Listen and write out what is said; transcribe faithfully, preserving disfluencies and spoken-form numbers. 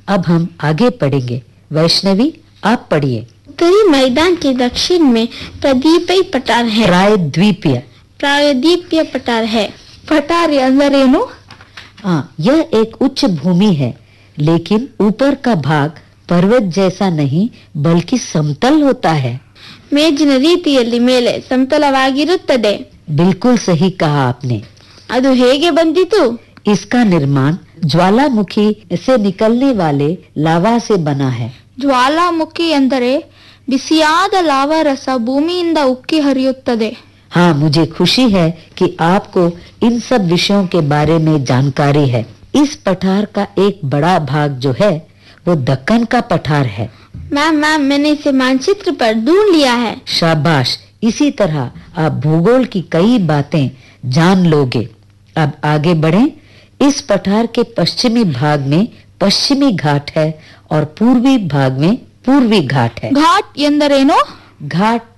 अब हम आगे पढ़ेंगे। वैष्णवी, आप पढ़िए। उत्तरी मैदान के दक्षिण में प्रदीपी पठार है। प्रायद्वीपीय प्रायद्वीपीय पठार है। पठार अंदरेनु? हाँ, यह एक उच्च भूमि है, लेकिन ऊपर का भाग पर्वत जैसा नहीं बल्कि समतल होता है। ಮೇಜಿನ ರೀತಿಯಲ್ಲಿ ಮೇಲೆ ಸಮತಲವಾಗಿರುತ್ತದೆ। बिल्कुल सही कहा आपने। ಅದು ಹೇಗೆ ಬಂದಿತು? इसका निर्माण ज्वालामुखी से निकलने वाले लावा से बना है। ಜ್ವಾಲಾಮುಖಿ ಎಂದರೆ ಬಿಸಿಯಾದ ಲಾವಾ ರಸ ಭೂಮಿಯಿಂದ ಉಕ್ಕಿ ಹರಿಯುತ್ತದೆ। हाँ, मुझे खुशी है कि आपको इन सब विषयों के बारे में जानकारी है। इस पठार का एक बड़ा भाग जो है वो दक्कन का पठार है। मैम मैम मैंने इसे मानचित्र पर ढूंढ लिया है। शाबाश, इसी तरह आप भूगोल की कई बातें जान लोगे। अब आगे बढ़ें। इस पठार के पश्चिमी भाग में पश्चिमी घाट है और पूर्वी भाग में पूर्वी घाट है। ಘಾಟ್ ಎಂದರೇನು? घाट